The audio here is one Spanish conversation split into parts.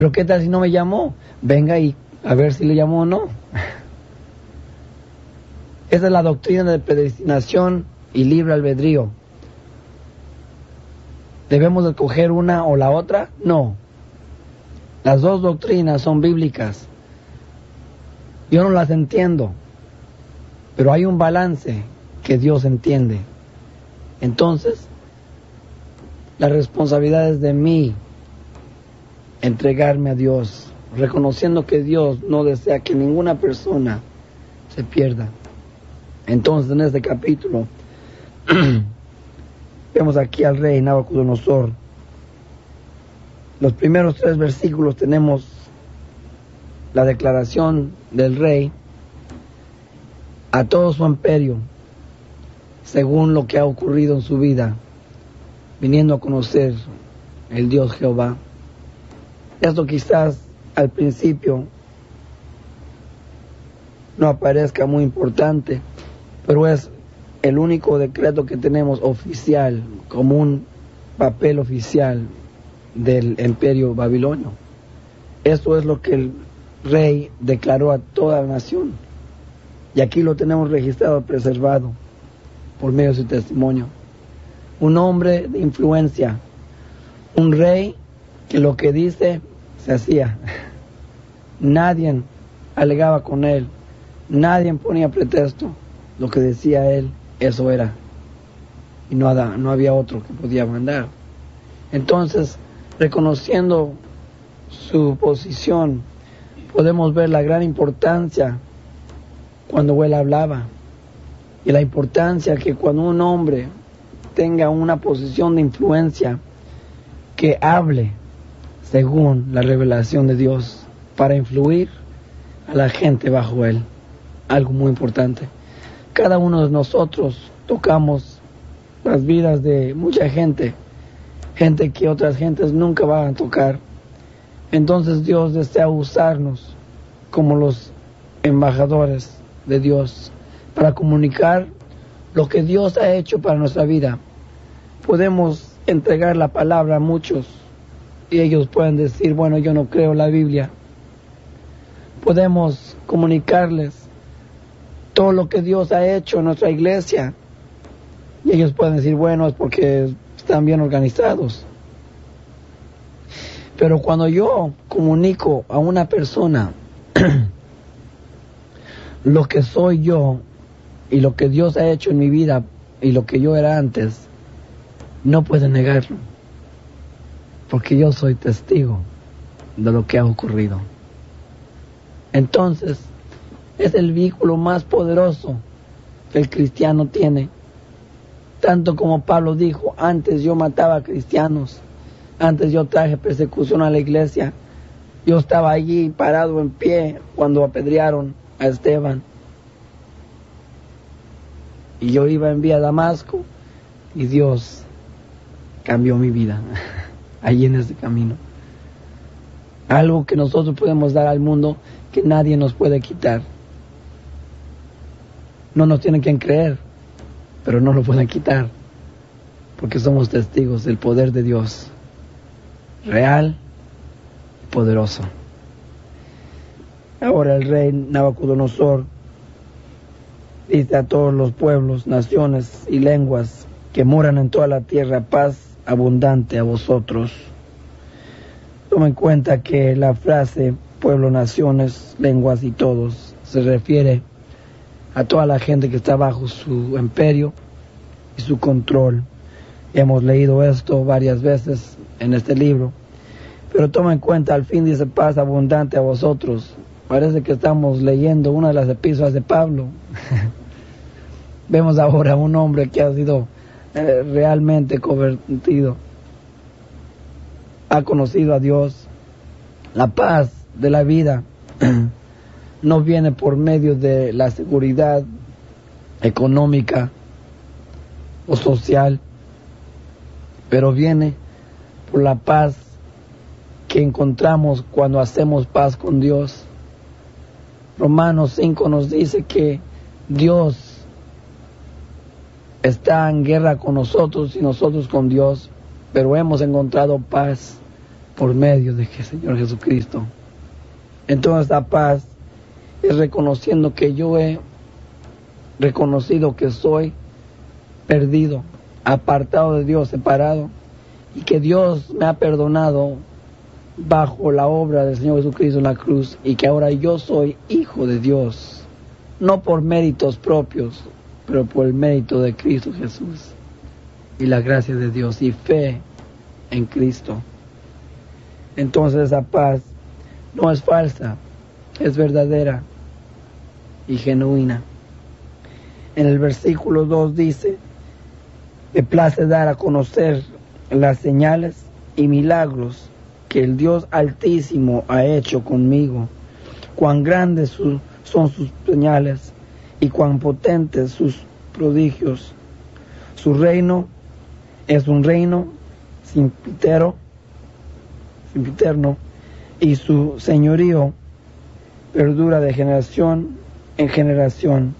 Pero ¿qué tal si no me llamó? Venga y a ver si le llamó o no. Esa es la doctrina de predestinación y libre albedrío. ¿Debemos escoger una o la otra? No. Las dos doctrinas son bíblicas. Yo no las entiendo, pero hay un balance que Dios entiende. Entonces, la responsabilidad es de mí entregarme a Dios, reconociendo que Dios no desea que ninguna persona se pierda. Entonces, en este capítulo, vemos aquí al rey Nabucodonosor. Los primeros 3 versículos tenemos la declaración del rey a todo su imperio, según lo que ha ocurrido en su vida, viniendo a conocer el Dios Jehová. Esto quizás al principio no aparezca muy importante, pero es el único decreto que tenemos oficial, como un papel oficial del imperio babilonio. Esto es lo que el rey declaró a toda la nación, y aquí lo tenemos registrado, preservado por medio de su testimonio. Un hombre de influencia, un rey que lo que dice se hacía. Nadie alegaba con él, nadie ponía pretexto. Lo que decía él, eso era, y no había otro que podía mandar. Entonces, reconociendo su posición, podemos ver la gran importancia cuando él hablaba, y la importancia que cuando un hombre tenga una posición de influencia, que hable según la revelación de Dios para influir a la gente bajo él. Algo muy importante. Cada uno de nosotros tocamos las vidas de mucha gente, gente que otras gentes nunca van a tocar. Entonces Dios desea usarnos como los embajadores de Dios para comunicar lo que Dios ha hecho para nuestra vida. Podemos entregar la palabra a muchos y ellos pueden decir, bueno, yo no creo la Biblia. Podemos comunicarles todo lo que Dios ha hecho en nuestra iglesia y ellos pueden decir, bueno, es porque están bien organizados. Pero cuando yo comunico a una persona lo que soy yo y lo que Dios ha hecho en mi vida y lo que yo era antes, no pueden negarlo, porque yo soy testigo de lo que ha ocurrido. Entonces, es el vehículo más poderoso que el cristiano tiene. Tanto como Pablo dijo, antes yo mataba a cristianos, antes yo traje persecución a la iglesia, yo estaba allí parado en pie cuando apedrearon a Esteban. Y yo iba en vía a Damasco y Dios cambió mi vida allí en ese camino. Algo que nosotros podemos dar al mundo que nadie nos puede quitar. No nos tienen que creer, pero no lo pueden quitar, porque somos testigos del poder de Dios, real y poderoso. Ahora el rey Nabucodonosor dice a todos los pueblos, naciones y lenguas que moran en toda la tierra, paz abundante a vosotros. Toma en cuenta que la frase pueblo, naciones, lenguas y todos se refiere a toda la gente que está bajo su imperio y su control. Hemos leído esto varias veces en este libro, pero toma en cuenta, al fin dice paz abundante a vosotros. Parece que estamos leyendo una de las epístolas de Pablo. Vemos ahora a un hombre que ha sido realmente convertido, ha conocido a Dios. La paz de la vida no viene por medio de la seguridad económica o social, pero viene por la paz que encontramos cuando hacemos paz con Dios. Romanos 5 nos dice que Dios está en guerra con nosotros y nosotros con Dios, pero hemos encontrado paz por medio de Señor Jesucristo. Entonces la paz es reconociendo que yo he reconocido que soy perdido, apartado de Dios, separado, y que Dios me ha perdonado bajo la obra del Señor Jesucristo en la cruz, y que ahora yo soy hijo de Dios, no por méritos propios, pero por el mérito de Cristo Jesús y la gracia de Dios y fe en Cristo. Entonces esa paz no es falsa, es verdadera y genuina. En el versículo 2 dice: me place dar a conocer las señales y milagros que el Dios Altísimo ha hecho conmigo. Cuán grandes son sus señales y cuán potentes sus prodigios. Su reino es un reino sempiterno, y su señorío perdura de generación en generación.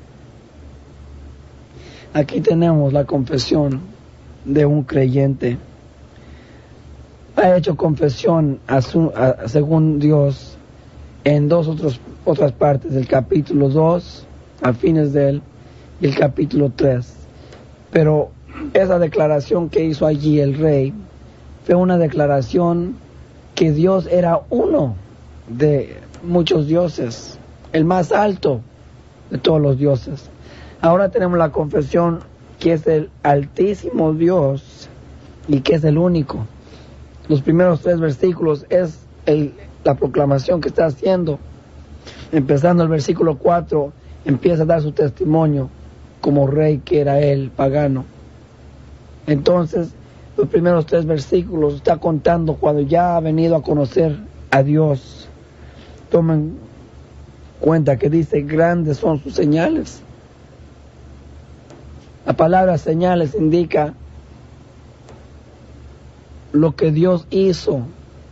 Aquí tenemos la confesión de un creyente. Ha hecho confesión según Dios en otras partes del capítulo 2, a fines de él, y el capítulo 3. Pero esa declaración que hizo allí el rey fue una declaración que Dios era uno de muchos dioses, el más alto de todos los dioses. Ahora tenemos la confesión que es el Altísimo Dios y que es el único. Los primeros 3 versículos es la proclamación que está haciendo. Empezando el versículo 4, empieza a dar su testimonio como rey que era él, pagano. Entonces, los primeros 3 versículos está contando cuando ya ha venido a conocer a Dios. Tomen cuenta que dice: grandes son sus señales. La palabra señales indica lo que Dios hizo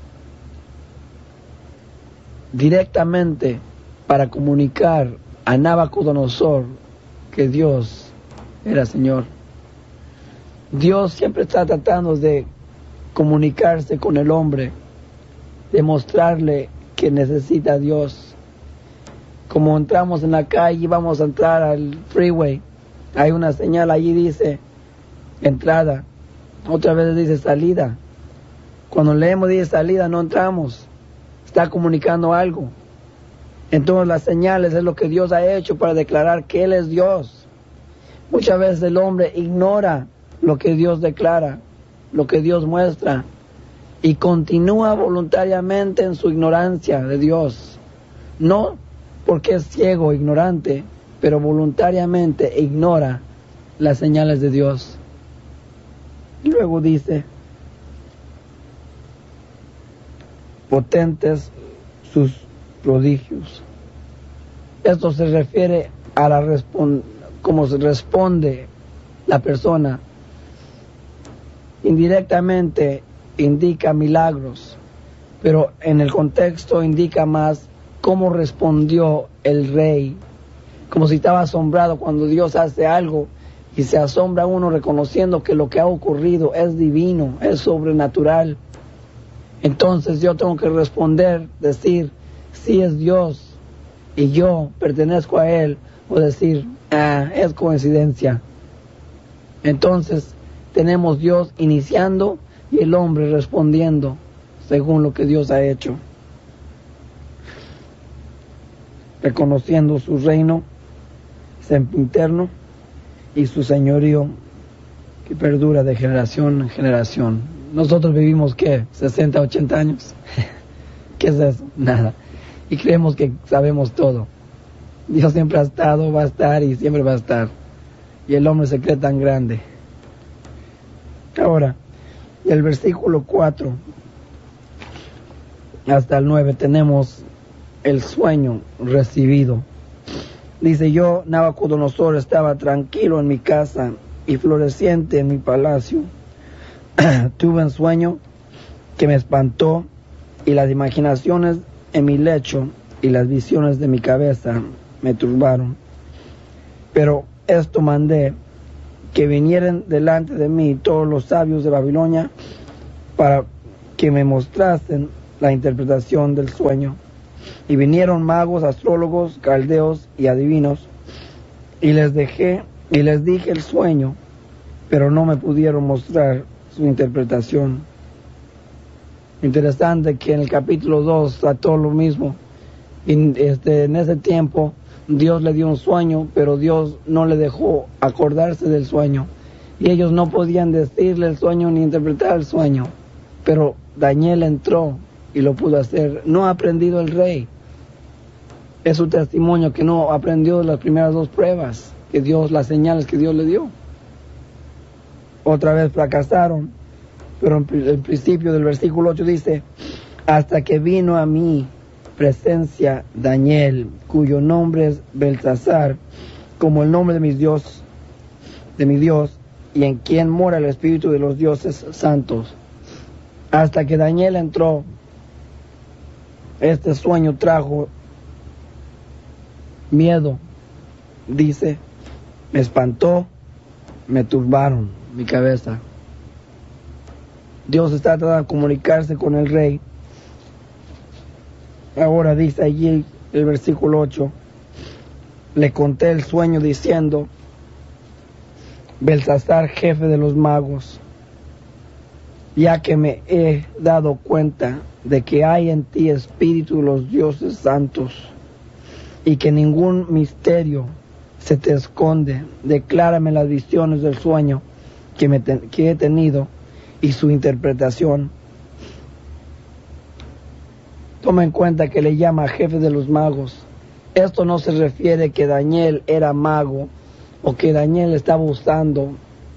directamente para comunicar a Nabucodonosor que Dios era Señor. Dios siempre está tratando de comunicarse con el hombre, de mostrarle que necesita a Dios. Como entramos en la calle y vamos a entrar al freeway, hay una señal allí, dice entrada, otra vez dice salida. Cuando leemos dice salida, no entramos, está comunicando algo. Entonces las señales es lo que Dios ha hecho para declarar que Él es Dios. Muchas veces el hombre ignora lo que Dios declara, lo que Dios muestra, y continúa voluntariamente en su ignorancia de Dios. No porque es ciego o ignorante, pero voluntariamente ignora las señales de Dios. Y luego dice: potentes sus prodigios. Esto se refiere a cómo se responde la persona. Indirectamente indica milagros, pero en el contexto indica más cómo respondió el rey, como si estaba asombrado cuando Dios hace algo, y se asombra uno reconociendo que lo que ha ocurrido es divino, es sobrenatural. Entonces yo tengo que responder, decir: sí es Dios y yo pertenezco a Él, o decir: es coincidencia. Entonces tenemos Dios iniciando y el hombre respondiendo según lo que Dios ha hecho, reconociendo su reino sempiterno y su señorío que perdura de generación en generación. Nosotros vivimos, ¿qué? 60, 80 años. ¿Qué es eso? Nada. Y creemos que sabemos todo. Dios siempre ha estado, va a estar y siempre va a estar. Y el hombre se cree tan grande. Ahora, del versículo 4 hasta el 9 tenemos el sueño recibido. Dice: yo, Nabucodonosor, estaba tranquilo en mi casa y floreciente en mi palacio. Tuve un sueño que me espantó, y las imaginaciones en mi lecho y las visiones de mi cabeza me turbaron. Pero esto mandé, que vinieran delante de mí todos los sabios de Babilonia, para que me mostrasen la interpretación del sueño. Y vinieron magos, astrólogos, caldeos y adivinos, y les dije el sueño, pero no me pudieron mostrar su interpretación. Interesante que en el capítulo 2 trató lo mismo. En ese tiempo Dios le dio un sueño, pero Dios no le dejó acordarse del sueño. Y ellos no podían decirle el sueño ni interpretar el sueño. Pero Daniel entró y lo pudo hacer. No ha aprendido el rey. Es su testimonio que no aprendió las primeras dos pruebas, que Dios, las señales que Dios le dio. Otra vez fracasaron. Pero en el principio del versículo 8 dice: hasta que vino a mi presencia Daniel, cuyo nombre es Beltasar, como el nombre de mi Dios, y en quien mora el espíritu de los dioses santos. Hasta que Daniel entró, este sueño trajo miedo, dice, me espantó, me turbaron mi cabeza. Dios está tratando de comunicarse con el rey. Ahora dice allí el versículo 8, le conté el sueño diciendo: Belsasar, jefe de los magos, ya que me he dado cuenta de que hay en ti espíritu de los dioses santos y que ningún misterio se te esconde, declárame las visiones del sueño que he tenido y su interpretación. Toma en cuenta que le llama jefe de los magos. Esto no se refiere que Daniel era mago o que Daniel estaba usando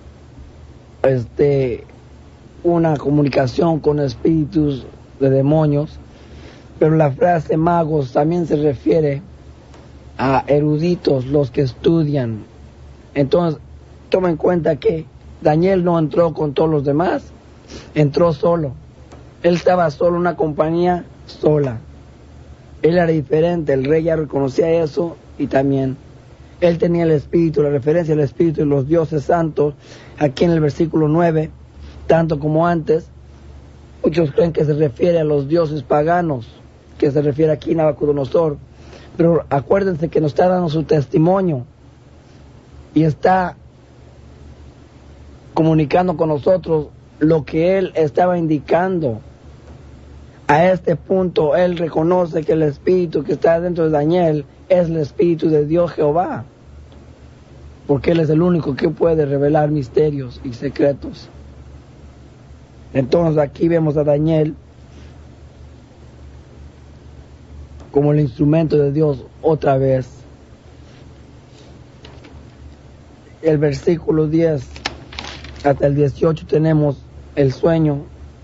una comunicación con espíritus de demonios, pero la frase magos también se refiere a eruditos, los que estudian. Entonces, toma en cuenta que Daniel no entró con todos los demás, entró solo. Él estaba solo, una compañía sola. Él era diferente, el rey ya reconocía eso, y también él tenía el espíritu, la referencia al espíritu de los dioses santos, aquí en el versículo 9, tanto como antes. Muchos creen que se refiere a los dioses paganos, que se refiere aquí a Nabucodonosor, pero acuérdense que nos está dando su testimonio y está comunicando con nosotros lo que él estaba indicando. A este punto él reconoce que el espíritu que está dentro de Daniel es el espíritu de Dios Jehová, porque él es el único que puede revelar misterios y secretos. Entonces aquí vemos a Daniel como el instrumento de Dios otra vez. El versículo 10 hasta el 18 tenemos el sueño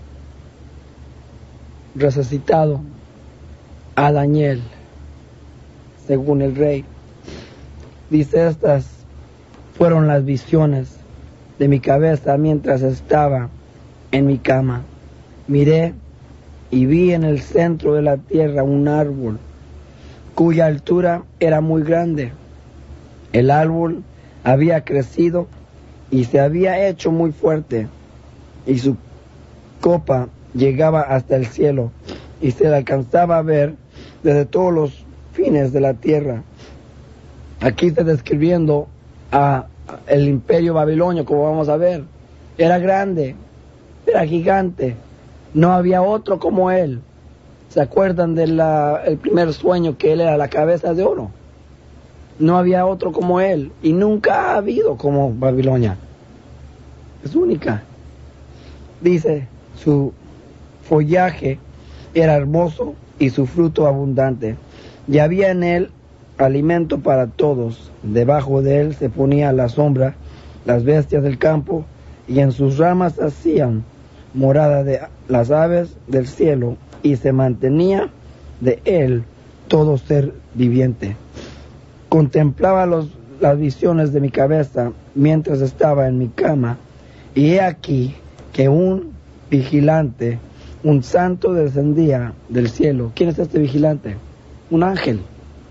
resucitado a Daniel, según el rey. Dice: estas fueron las visiones de mi cabeza mientras estaba en mi cama. Miré y vi en el centro de la tierra un árbol cuya altura era muy grande. El árbol había crecido y se había hecho muy fuerte, y su copa llegaba hasta el cielo, y se le alcanzaba a ver desde todos los fines de la tierra. Aquí está describiendo a el imperio babilonio, como vamos a ver. Era grande, era gigante, no había otro como él. ¿Se acuerdan del primer sueño, que él era la cabeza de oro? No había otro como él, y nunca ha habido como Babilonia. Es única. Dice: su follaje era hermoso y su fruto abundante, y había en él alimento para todos. Debajo de él se ponía la sombra las bestias del campo, y en sus ramas hacían morada de las aves del cielo, y se mantenía de él todo ser viviente. Contemplaba las visiones de mi cabeza mientras estaba en mi cama, y he aquí que un vigilante, un santo, descendía del cielo. ¿Quién es este vigilante? Un ángel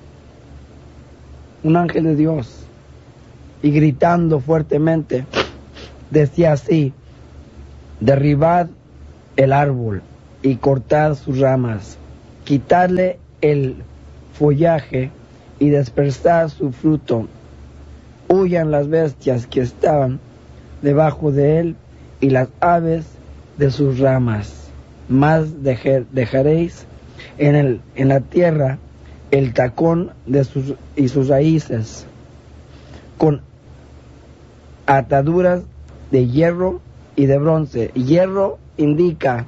de Dios, y gritando fuertemente decía así: derribad el árbol y cortad sus ramas, quitarle el follaje y dispersar su fruto. Huyan las bestias que estaban debajo de él y las aves de sus ramas. Mas dejaréis en la tierra el tacón de sus raíces, con ataduras de hierro y de bronce. Hierro indica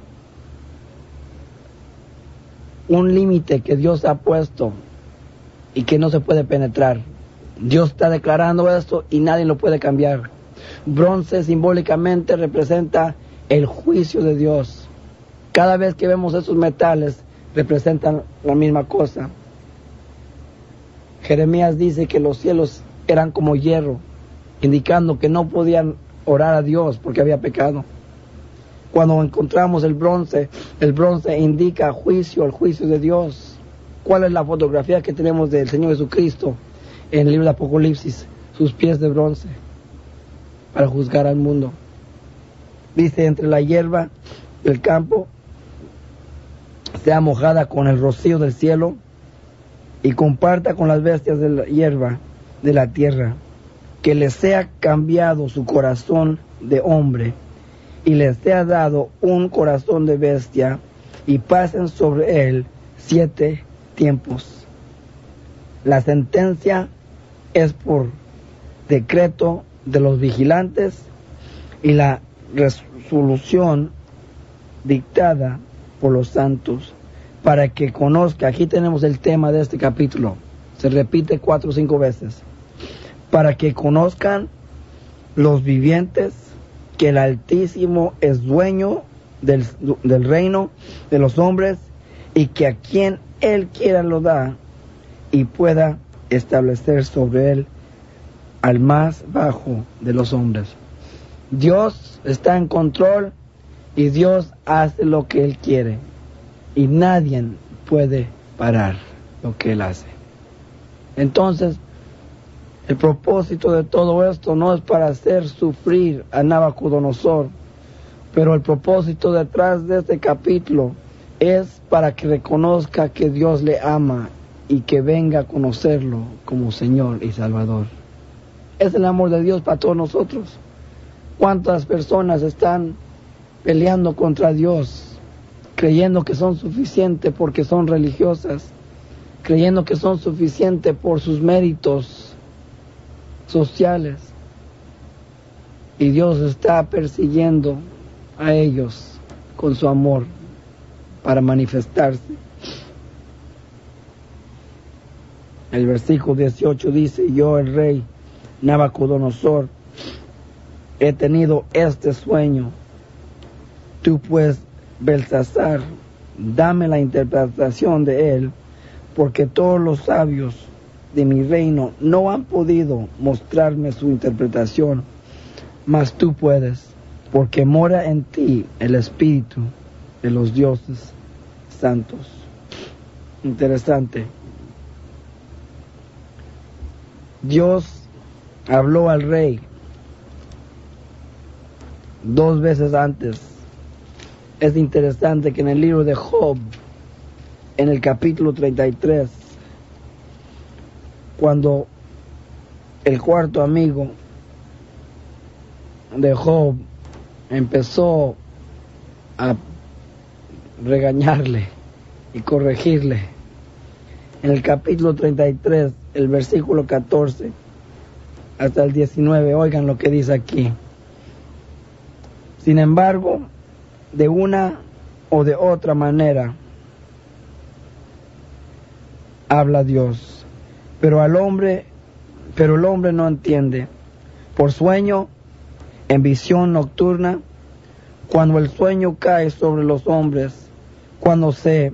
un límite que Dios ha puesto y que no se puede penetrar. Dios está declarando esto y nadie lo puede cambiar. Bronce simbólicamente representa el juicio de Dios. Cada vez que vemos esos metales representan la misma cosa. Jeremías dice que los cielos eran como hierro, indicando que no podían orar a Dios porque había pecado. Cuando encontramos el bronce indica juicio, el juicio de Dios. ¿Cuál es la fotografía que tenemos del Señor Jesucristo en el libro de Apocalipsis? Sus pies de bronce para juzgar al mundo. Dice, entre la hierba del campo sea mojada con el rocío del cielo y comparta con las bestias de la hierba de la tierra, que les sea cambiado su corazón de hombre y les sea dado un corazón de bestia, y pasen sobre él 7 tiempos. La sentencia es por decreto de los vigilantes y la resolución dictada por los santos, para que conozca. Aquí tenemos el tema de este capítulo, se repite 4 o 5 veces. Para que conozcan los vivientes que el Altísimo es dueño del reino de los hombres, y que a quien Él quiera lo da, y pueda establecer sobre él al más bajo de los hombres. Dios está en control y Dios hace lo que Él quiere, y nadie puede parar lo que Él hace. Entonces, el propósito de todo esto no es para hacer sufrir a Nabucodonosor, pero el propósito detrás de este capítulo es para que reconozca que Dios le ama y que venga a conocerlo como Señor y Salvador. Es el amor de Dios para todos nosotros. ¿Cuántas personas están peleando contra Dios, creyendo que son suficientes porque son religiosas, creyendo que son suficientes por sus méritos sociales? Y Dios está persiguiendo a ellos con su amor para manifestarse. El versículo 18 dice: yo, el rey Nabucodonosor, he tenido este sueño. Tú pues, Belsasar, dame la interpretación de él, porque todos los sabios de mi reino no han podido mostrarme su interpretación, mas tú puedes, porque mora en ti el espíritu de los dioses santos. Interesante. Dios habló al rey 2 veces antes. Es interesante que en el libro de Job, en el capítulo 33, cuando el cuarto amigo de Job empezó a regañarle y corregirle, en el capítulo 33, el versículo 14 hasta el 19, oigan lo que dice aquí. Sin embargo, de una o de otra manera habla Dios, pero el hombre no entiende. Por sueño, en visión nocturna, cuando el sueño cae sobre los hombres, cuando se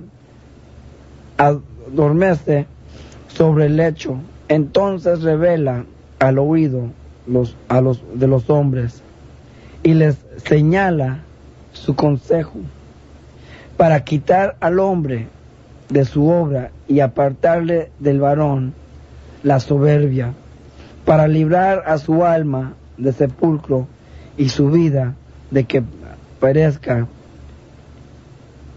adormece sobre el lecho, entonces revela al oído de los hombres y les señala su consejo, para quitar al hombre de su obra y apartarle del varón la soberbia, para librar a su alma de sepulcro y su vida de que perezca,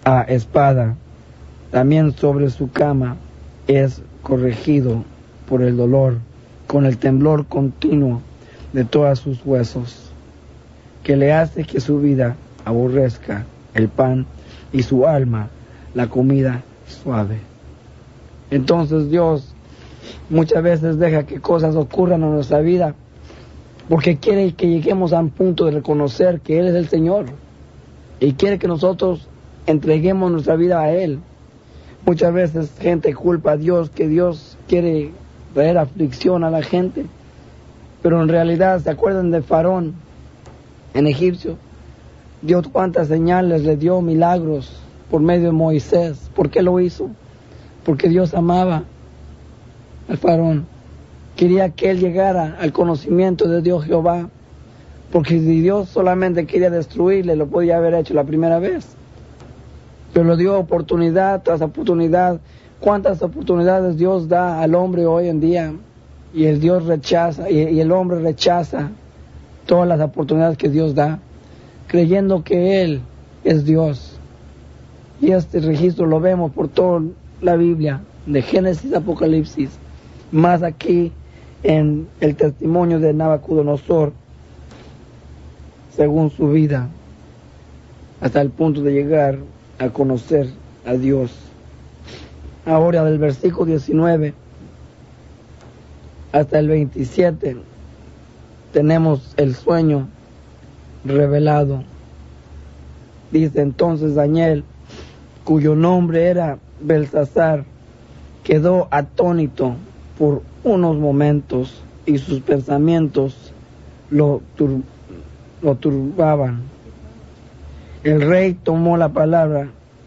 a espada. También sobre su cama es corregido por el dolor, con el temblor continuo de todos sus huesos, que le hace que su vida aborrezca el pan y su alma la comida suave. Entonces Dios muchas veces deja que cosas ocurran en nuestra vida porque quiere que lleguemos a un punto de reconocer que Él es el Señor y quiere que nosotros entreguemos nuestra vida a Él. Muchas veces gente culpa a Dios, que Dios quiere traer aflicción a la gente, pero en realidad, ¿se acuerdan de Faraón en Egipcio? Dios cuántas señales le dio, milagros por medio de Moisés. ¿Por qué lo hizo? Porque Dios amaba al Faraón. Quería que él llegara al conocimiento de Dios Jehová, porque si Dios solamente quería destruirle, lo podía haber hecho la primera vez, pero le dio oportunidad tras oportunidad. ¿Cuántas oportunidades Dios da al hombre hoy en día? Y el Dios rechaza, y el hombre rechaza todas las oportunidades que Dios da, creyendo que Él es Dios. Y este registro lo vemos por toda la Biblia, de Génesis a Apocalipsis, más aquí en el testimonio de Nabucodonosor, según su vida, hasta el punto de llegar a conocer a Dios. Ahora del versículo 19 hasta el 27 tenemos el sueño revelado. Dice entonces Daniel, cuyo nombre era Belsasar, quedó atónito por unos momentos y sus pensamientos lo turbaban. El rey tomó la palabra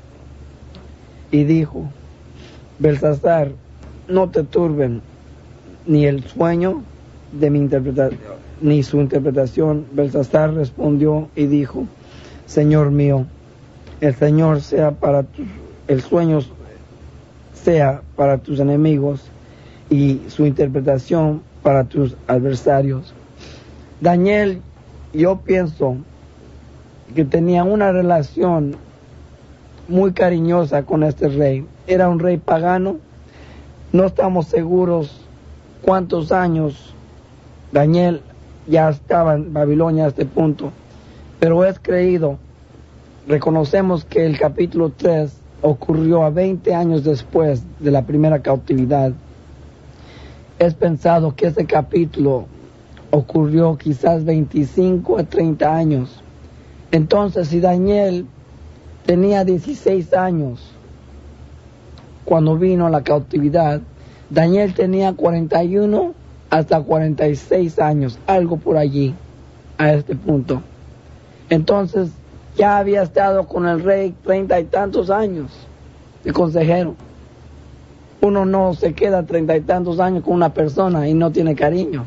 y dijo, Belsasar, no te turben ni el sueño de mi interpretación, ni su interpretación. Belsasar respondió y dijo, Señor mío, el Señor sea para el sueño sea para tus enemigos y su interpretación para tus adversarios. Daniel, yo pienso que tenía una relación muy cariñosa con este rey. Era un rey pagano. No estamos seguros cuántos años Daniel ya estaba en Babilonia a este punto, pero es creído. Reconocemos que el capítulo 3 ocurrió a 20 años después de la primera cautividad. Es pensado que este capítulo ocurrió quizás 25 a 30 años. Entonces, si Daniel tenía 16 años cuando vino la cautividad, Daniel tenía 41 hasta 46 años, algo por allí, a este punto. Entonces, ya había estado con el rey 30 y tantos años de consejero. Uno no se queda 30 y tantos años con una persona y no tiene cariño.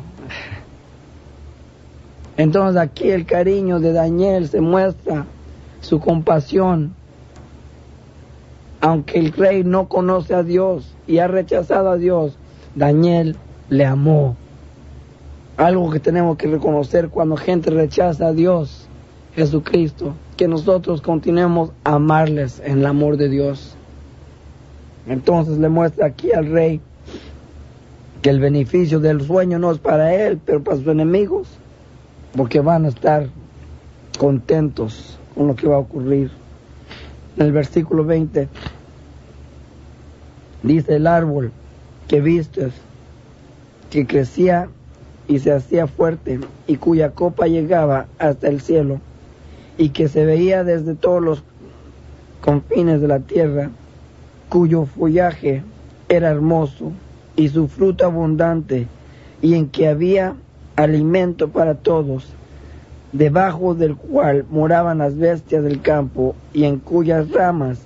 Entonces aquí el cariño de Daniel se muestra, su compasión. Aunque el rey no conoce a Dios y ha rechazado a Dios, Daniel le amó. Algo que tenemos que reconocer cuando gente rechaza a Dios, Jesucristo, que nosotros continuemos a amarles en el amor de Dios. Entonces le muestra aquí al rey que el beneficio del sueño no es para él, pero para sus enemigos, porque van a estar contentos con lo que va a ocurrir. En el versículo 20 dice, el árbol que vistes, que crecía y se hacía fuerte, y cuya copa llegaba hasta el cielo, y que se veía desde todos los confines de la tierra, cuyo follaje era hermoso, y su fruto abundante, y en que había alimento para todos, debajo del cual moraban las bestias del campo, y en cuyas ramas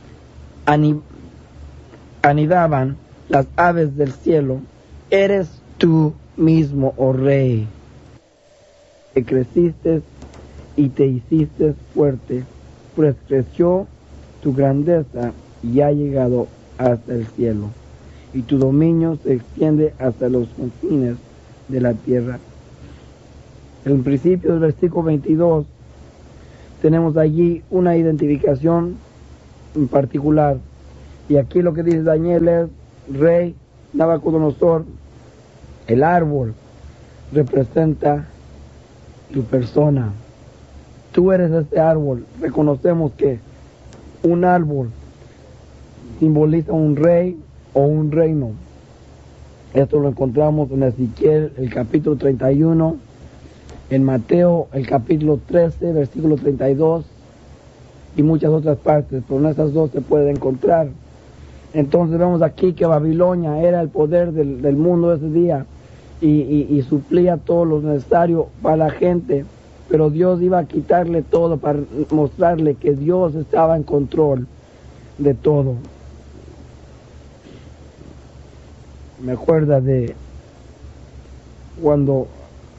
anidaban las aves del cielo. Eres tú mismo, oh rey, que creciste y te hiciste fuerte, pues creció tu grandeza y ha llegado hasta el cielo, y tu dominio se extiende hasta los confines de la tierra. En el principio del versículo 22 tenemos allí una identificación en particular. Y aquí lo que dice Daniel es: Rey Nabucodonosor, el árbol representa tu persona. Tú eres este árbol. Reconocemos que un árbol simboliza un rey o un reino. Esto lo encontramos en Ezequiel, el capítulo 31, en Mateo, el capítulo 13, versículo 32, y muchas otras partes, pero en esas dos se puede encontrar. Entonces vemos aquí que Babilonia era el poder del mundo ese día y suplía todo lo necesario para la gente, pero Dios iba a quitarle todo para mostrarle que Dios estaba en control de todo. Me acuerda de cuando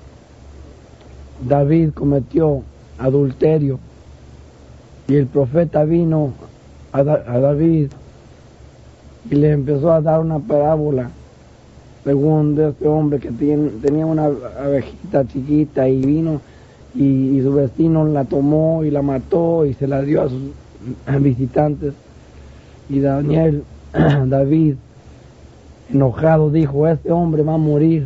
David cometió adulterio y el profeta vino a David y le empezó a dar una parábola según de este hombre que tenía una abejita chiquita y vino y su vecino la tomó y la mató y se la dio a sus visitantes. Y David, enojado, dijo: este hombre va a morir.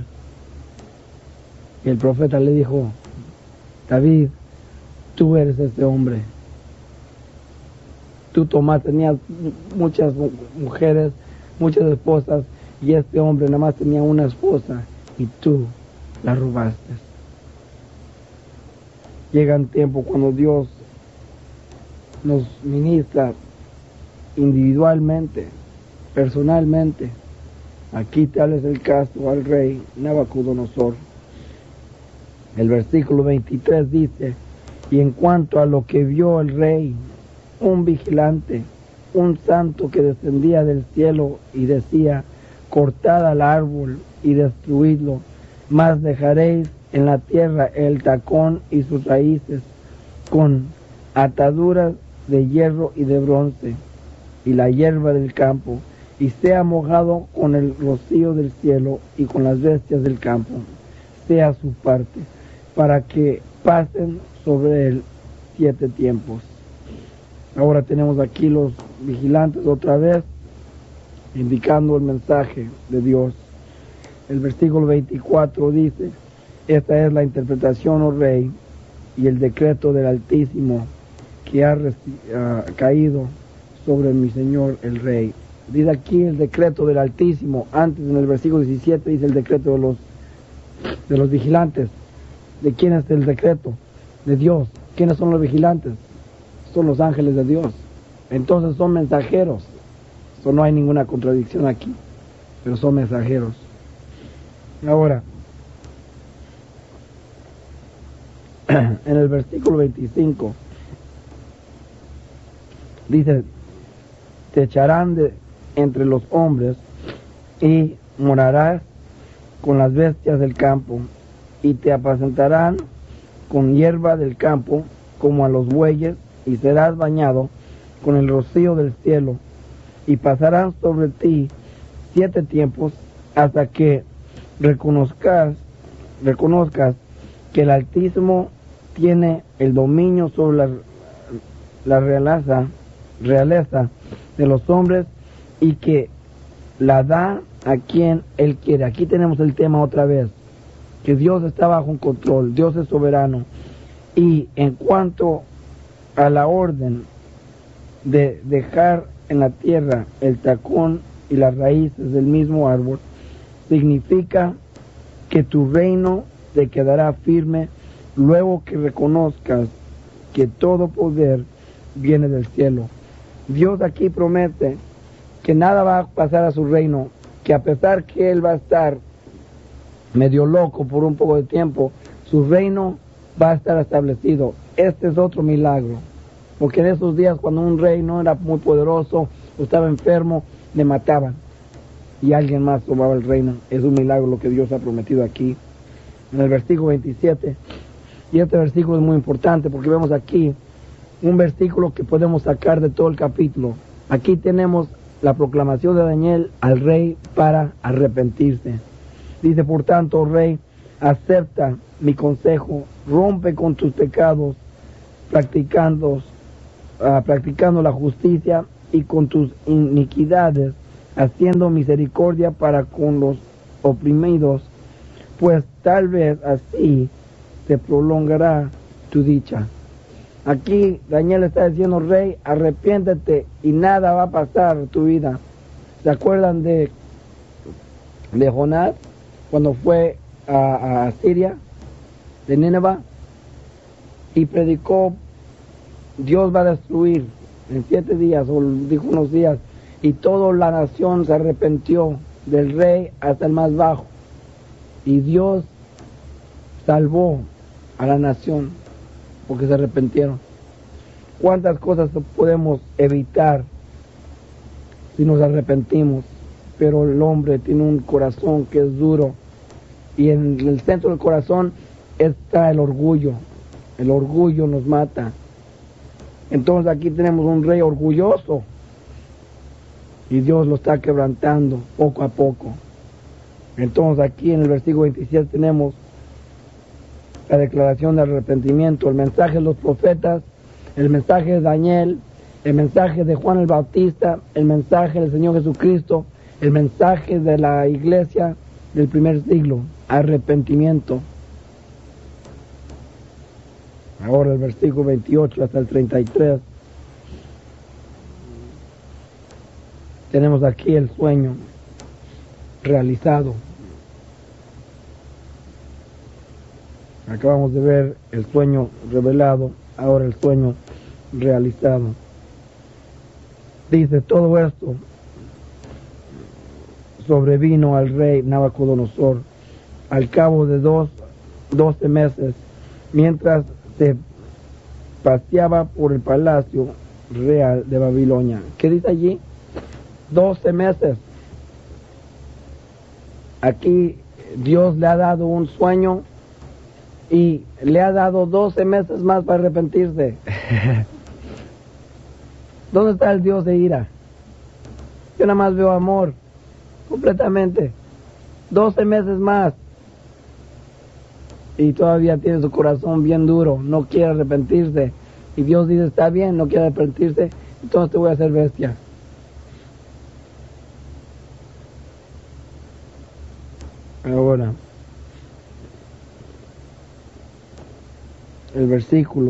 Y el profeta le dijo: David, tú eres este hombre. Tú tenías muchas mujeres, muchas esposas, y este hombre nada más tenía una esposa y tú la robaste. Llega un tiempo cuando Dios nos ministra individualmente, personalmente. Aquí tal es el caso al rey Nabucodonosor. El versículo 23 dice: y en cuanto a lo que vio el rey, un vigilante, un santo que descendía del cielo y decía: cortad al árbol y destruidlo, mas dejaréis en la tierra el tacón y sus raíces, con ataduras de hierro y de bronce, y la hierba del campo, y sea mojado con el rocío del cielo y con las bestias del campo, sea su parte, para que pasen sobre él 7 tiempos. Ahora tenemos aquí los vigilantes otra vez, indicando el mensaje de Dios. El versículo 24 dice: esta es la interpretación, oh rey, y el decreto del Altísimo que ha caído sobre mi señor el rey. Dice aquí el decreto del Altísimo. Antes, en el versículo 17, dice el decreto de los vigilantes. ¿De quién es el decreto? De Dios. ¿Quiénes son los vigilantes? Son los ángeles de Dios. Entonces son mensajeros. Eso no hay ninguna contradicción aquí, pero son mensajeros. Ahora, en el versículo 25 dice: te echarán entre los hombres y morarás con las bestias del campo, y te apacentarán con hierba del campo como a los bueyes, y serás bañado con el rocío del cielo, y pasarán sobre ti 7 tiempos hasta que reconozcas que el Altísimo tiene el dominio sobre la realeza de los hombres, y que la da a quien Él quiere. Aquí tenemos el tema otra vez, que Dios está bajo un control, Dios es soberano. Y en cuanto a la orden de dejar en la tierra el tacón y las raíces del mismo árbol, significa que tu reino te quedará firme luego que reconozcas que todo poder viene del cielo. Dios aquí promete que nada va a pasar a su reino, que a pesar que Él va a estar medio loco por un poco de tiempo, su reino va a estar establecido. Este es otro milagro, porque en esos días, cuando un rey no era muy poderoso o estaba enfermo, le mataban y alguien más tomaba el reino. Es un milagro lo que Dios ha prometido aquí en el versículo 27. Y este versículo es muy importante porque vemos aquí un versículo que podemos sacar de todo el capítulo. Aquí tenemos la proclamación de Daniel al rey para arrepentirse. Dice: por tanto, oh rey, acepta mi consejo, rompe con tus pecados, practicando la justicia y con tus iniquidades, haciendo misericordia para con los oprimidos, pues tal vez así te prolongará tu dicha. Aquí Daniel está diciendo: rey, arrepiéntete y nada va a pasar en tu vida. ¿Se acuerdan de Jonás cuando fue a Siria, de Nínive, y predicó: Dios va a destruir en 7 días, o dijo unos días, y toda la nación se arrepintió, del rey hasta el más bajo, y Dios salvó a la nación porque se arrepintieron? ¿Cuántas cosas podemos evitar si nos arrepentimos? Pero el hombre tiene un corazón que es duro, y en el centro del corazón está el orgullo. El orgullo nos mata. Entonces aquí tenemos un rey orgulloso, y Dios lo está quebrantando poco a poco. Entonces aquí en el versículo 27 tenemos la declaración de arrepentimiento, el mensaje de los profetas, el mensaje de Daniel, el mensaje de Juan el Bautista, el mensaje del Señor Jesucristo, el mensaje de la iglesia del primer siglo: arrepentimiento. Ahora el versículo 28 hasta el 33. Tenemos aquí el sueño realizado. Acabamos de ver el sueño revelado, ahora el sueño realizado. Dice: todo esto sobrevino al rey Nabucodonosor al cabo de 12 meses, mientras se paseaba por el palacio real de Babilonia. ¿Qué dice allí? 12 meses. Aquí Dios le ha dado un sueño y le ha dado 12 meses más para arrepentirse. ¿Dónde está el Dios de ira? Yo nada más veo amor, completamente. 12 meses más. Y todavía tiene su corazón bien duro, no quiere arrepentirse. Y Dios dice: está bien, no quiere arrepentirse, entonces te voy a hacer bestia. Ahora, el versículo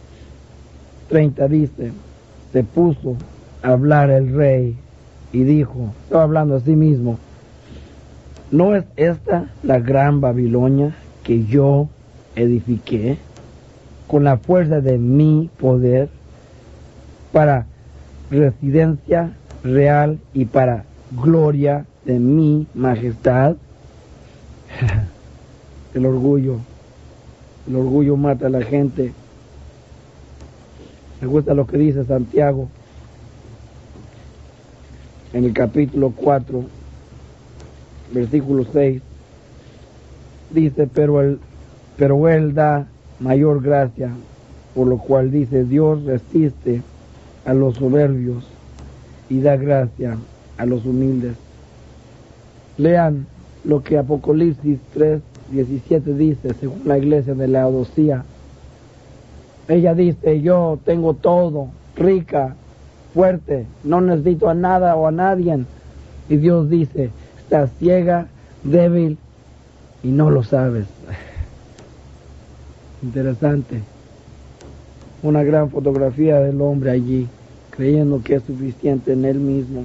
30 dice: se puso a hablar el rey y dijo, estaba hablando a sí mismo: ¿no es esta la gran Babilonia que yo edifiqué con la fuerza de mi poder para residencia real y para gloria de mi majestad? El orgullo mata a la gente. Me gusta lo que dice Santiago en el capítulo 4, versículo 6. Dice: pero él da mayor gracia, por lo cual dice: Dios resiste a los soberbios y da gracia a los humildes. Lean lo que Apocalipsis 3:17 dice, según la iglesia de Laodicea. Ella dice: yo tengo todo, rica, fuerte, no necesito a nada o a nadie. Y Dios dice: estás ciega, débil y no lo sabes. Interesante. Una gran fotografía del hombre allí, creyendo que es suficiente en él mismo.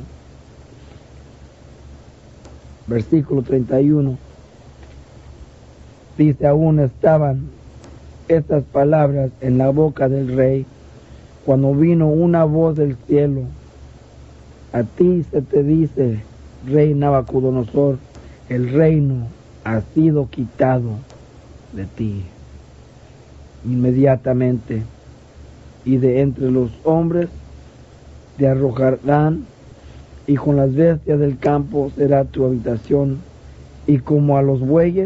Versículo 31 dice: aún estaban estas palabras en la boca del rey, cuando vino una voz del cielo: a ti se te dice, rey Nabucodonosor, el reino ha sido quitado de ti. Inmediatamente, y de entre los hombres te arrojarán, y con las bestias del campo será tu habitación, y como a los bueyes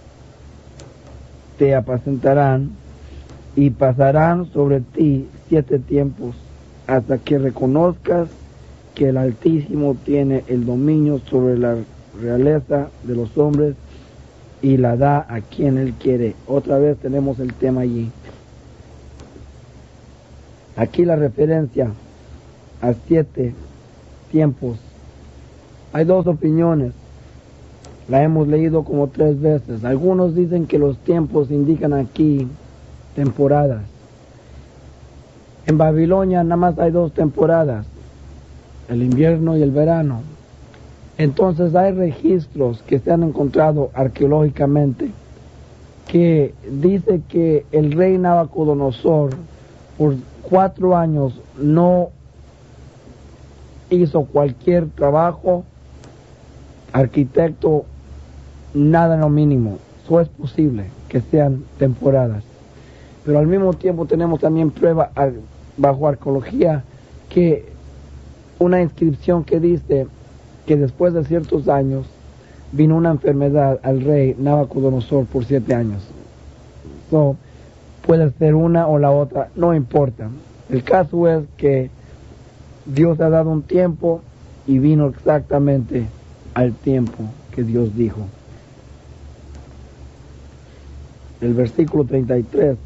te apacentarán, y pasarán sobre ti 7 tiempos, hasta que reconozcas que el Altísimo tiene el dominio sobre la realeza de los hombres y la da a quien Él quiere. Otra vez tenemos el tema allí. Aquí la referencia a 7 tiempos. Hay dos opiniones. La hemos leído como 3 veces. Algunos dicen que los tiempos indican aquí temporadas. En Babilonia nada más hay 2 temporadas, el invierno y el verano. Entonces hay registros que se han encontrado arqueológicamente que dice que el rey Nabucodonosor por 4 años no hizo cualquier trabajo, arquitecto, nada en lo mínimo. Eso es posible que sean temporadas. Pero al mismo tiempo tenemos también prueba bajo arqueología que una inscripción que dice que después de ciertos años vino una enfermedad al rey Nabucodonosor por 7 años. So, puede ser una o la otra, no importa. El caso es que Dios ha dado un tiempo y vino exactamente al tiempo que Dios dijo. El versículo 33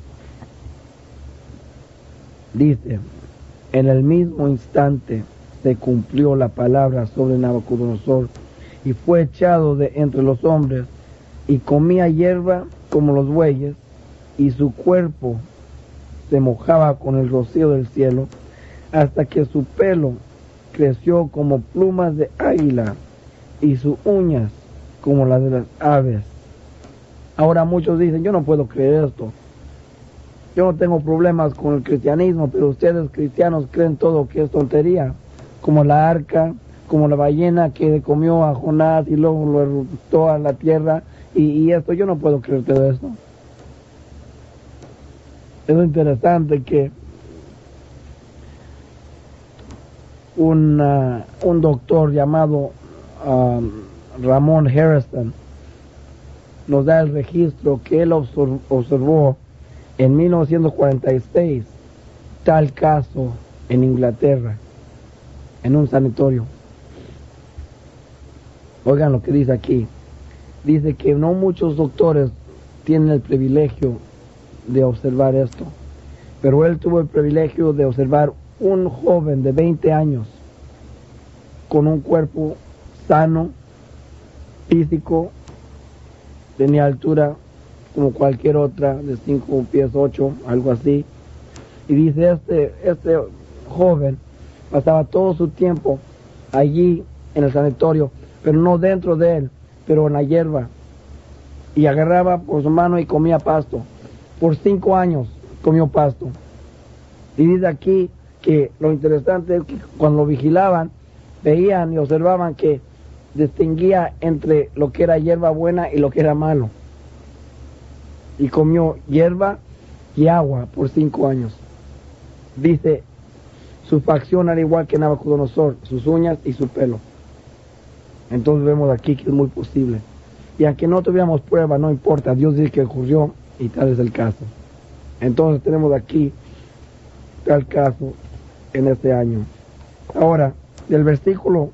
dice: en el mismo instante se cumplió la palabra sobre Nabucodonosor y fue echado de entre los hombres y comía hierba como los bueyes y su cuerpo se mojaba con el rocío del cielo hasta que su pelo creció como plumas de águila y sus uñas como las de las aves. Ahora muchos dicen: yo no puedo creer esto. Yo no tengo problemas con el cristianismo, pero ustedes cristianos creen todo que es tontería, como la arca, como la ballena que comió a Jonás y luego lo arrojó a la tierra, y esto, yo no puedo creer todo esto. Es interesante que un doctor llamado Ramón Harrison nos da el registro que él observó en 1946 tal caso en Inglaterra, en un sanatorio. Oigan lo que dice aquí. Dice que no muchos doctores tienen el privilegio de observar esto, pero él tuvo el privilegio de observar un joven de 20 años con un cuerpo sano, físico, tenía altura como cualquier otra, de 5 pies 8, algo así. Y dice, este joven pasaba todo su tiempo allí en el sanatorio, pero no dentro de él, pero en la hierba, y agarraba por su mano y comía pasto. Por 5 años comió pasto. Y dice aquí que lo interesante es que cuando lo vigilaban, veían y observaban que distinguía entre lo que era hierba buena y lo que era malo. Y comió hierba y agua por 5 años. Dice, su facción era igual que Nabucodonosor, sus uñas y su pelo. Entonces vemos aquí que es muy posible. Y aunque no tuviéramos prueba, no importa, Dios dice que ocurrió y tal es el caso. Entonces tenemos aquí tal caso en este año. Ahora, del versículo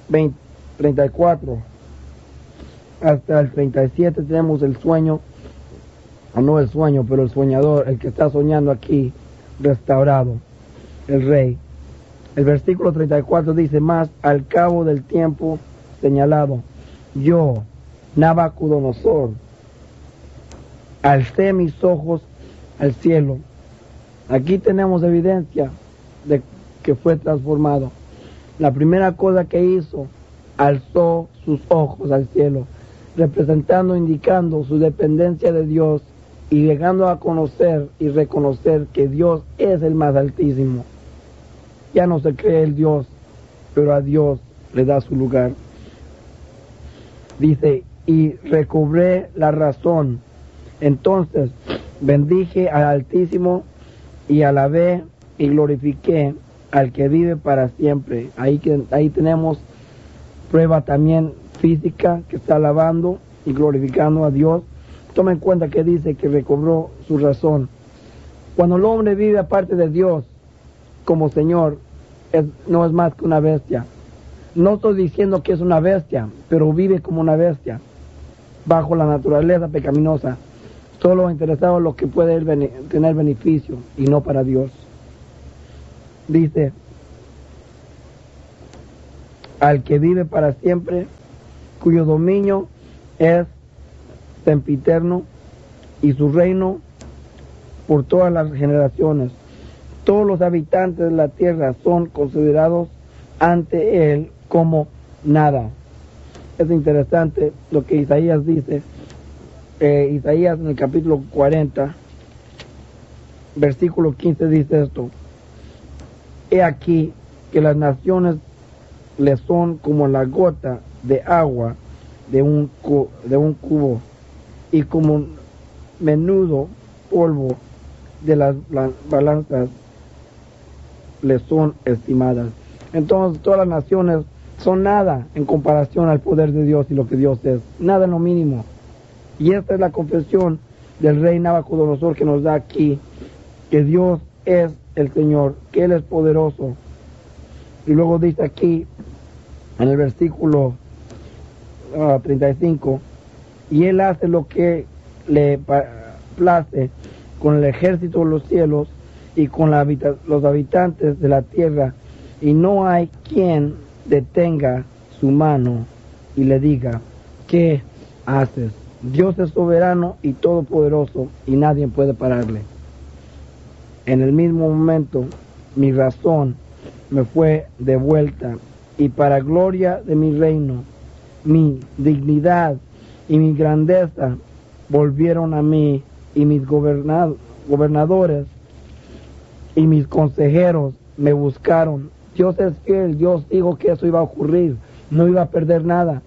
34 hasta el 37 tenemos el sueño, o no el sueño, pero el soñador, el que está soñando aquí, restaurado, el rey. El versículo 34 dice: más al cabo del tiempo señalado, yo, Nabucodonosor, alcé mis ojos al cielo. Aquí tenemos evidencia de que fue transformado. La primera cosa que hizo, alzó sus ojos al cielo, representando, indicando su dependencia de Dios y llegando a conocer y reconocer que Dios es el más altísimo. Ya no se cree el Dios, pero a Dios le da su lugar. Dice, y recobré la razón. Entonces bendije al Altísimo y alabé y glorifiqué al que vive para siempre. Ahí tenemos prueba también física que está alabando y glorificando a Dios. Toma en cuenta que dice que recobró su razón. Cuando el hombre vive aparte de Dios como Señor, no es más que una bestia. No estoy diciendo que es una bestia, pero vive como una bestia, bajo la naturaleza pecaminosa, solo interesado en lo que puede tener beneficio y no para Dios. Dice, al que vive para siempre, cuyo dominio es sempiterno y su reino por todas las generaciones. Todos los habitantes de la tierra son considerados ante él como nada. Es interesante lo que Isaías dice. Isaías en el capítulo 40, versículo 15 dice esto: he aquí que las naciones le son como la gota de agua de un cubo, y como menudo polvo de las balanzas le son estimadas. Entonces todas las naciones son nada en comparación al poder de Dios y lo que Dios es, nada en lo mínimo. Y esta es la confesión del rey Nabucodonosor que nos da aquí, que Dios es el Señor, que Él es poderoso. Y luego dice aquí en el versículo 35, y Él hace lo que le place con el ejército de los cielos y con los habitantes de la tierra, y no hay quien detenga su mano y le diga: ¿qué haces? Dios es soberano y todopoderoso, y nadie puede pararle. En el mismo momento mi razón me fue devuelta, y para gloria de mi reino, mi dignidad y mi grandeza volvieron a mí, y mis gobernadores y mis consejeros me buscaron. Dios es fiel, Dios dijo que eso iba a ocurrir, no iba a perder nada.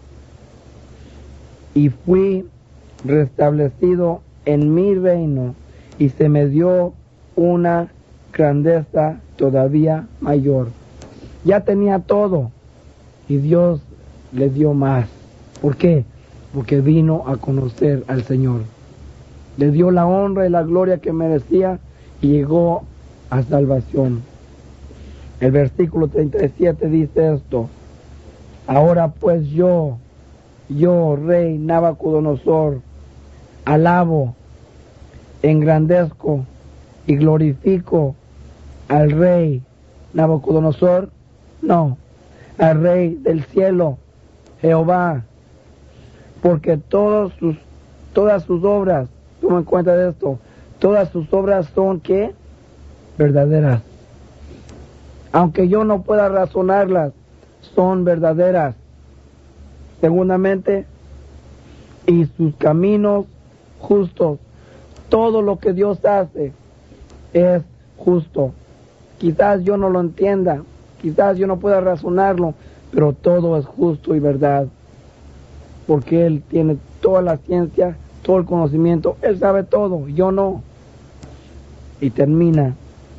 Y fui restablecido en mi reino, y se me dio una grandeza todavía mayor. Ya tenía todo, y Dios le dio más. ¿Por qué? Porque vino a conocer al Señor. Le dio la honra y la gloria que merecía, y llegó a salvación. El versículo 37 dice esto: ahora pues yo, rey Nabucodonosor, alabo, engrandezco y glorifico al rey Nabucodonosor, no, al rey del cielo, Jehová, porque todas sus obras, toma en cuenta de esto, todas sus obras son ¿qué? Verdaderas. Aunque yo no pueda razonarlas, son verdaderas. Segundamente, y sus caminos justos. Todo lo que Dios hace es justo. Quizás yo no lo entienda, quizás yo no pueda razonarlo, pero todo es justo y verdad. Porque Él tiene toda la ciencia, todo el conocimiento, Él sabe todo, yo no. Y termina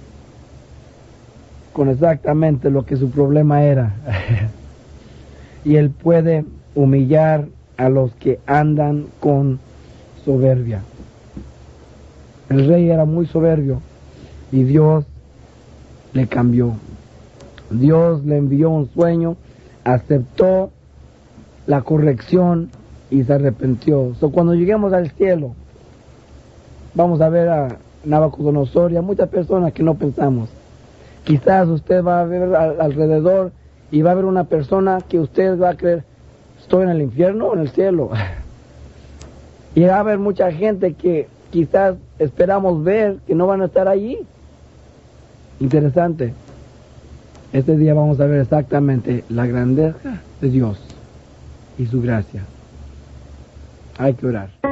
con exactamente lo que su problema era. Y Él puede humillar a los que andan con soberbia. El rey era muy soberbio y Dios le cambió. Dios le envió un sueño, aceptó la corrección y se arrepintió. Cuando lleguemos al cielo, vamos a ver a Nabucodonosor y a muchas personas que no pensamos. Quizás usted va a ver alrededor y va a ver una persona que usted va a creer: ¿estoy en el infierno o en el cielo? Y va a haber mucha gente que quizás esperamos ver que no van a estar allí. Interesante. Este día vamos a ver exactamente la grandeza de Dios y su gracia. Hay que orar.